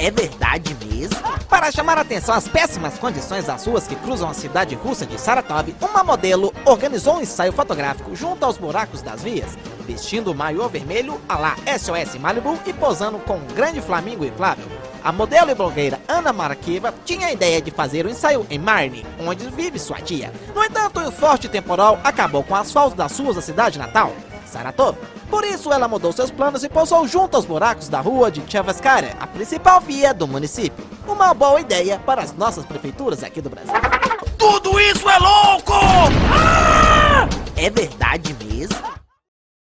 É verdade mesmo? Para chamar a atenção às péssimas condições das ruas que cruzam a cidade russa de Saratov, uma modelo organizou um ensaio fotográfico junto aos buracos das vias, vestindo o maiô vermelho à la SOS Malibu e posando com um grande flamingo inflável. A modelo e blogueira Ana Markieva tinha a ideia de fazer o ensaio em Marne, onde vive sua tia. No entanto, um forte temporal acabou com o asfalto das ruas da cidade natal, Saratov. Por isso, ela mudou seus planos e pousou junto aos buracos da rua de Tchavaskara, a principal via do município. Uma boa ideia para as nossas prefeituras aqui do Brasil. Tudo isso é louco! É verdade mesmo?